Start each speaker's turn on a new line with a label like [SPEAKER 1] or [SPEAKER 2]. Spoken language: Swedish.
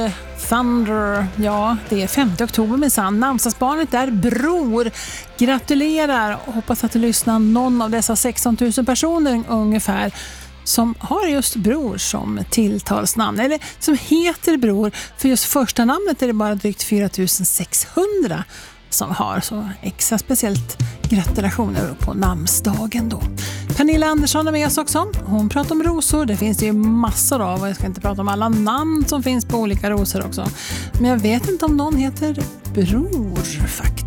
[SPEAKER 1] Thunder, ja, det är 5 oktober med sann. Namnsdagsbarnet är Bror. Gratulerar och hoppas att du lyssnar någon av dessa 16 000 personer ungefär som har just Bror som tilltalsnamn, eller som heter Bror. För just första namnet är det bara drygt 4 600 som har, så extra speciellt gratulationer på namnsdagen då. Pernilla Andersson är med oss också. Hon pratar om rosor. Det finns ju massor av, och jag ska inte prata om alla namn som finns på olika rosor också. Men jag vet inte om någon heter Bror faktiskt.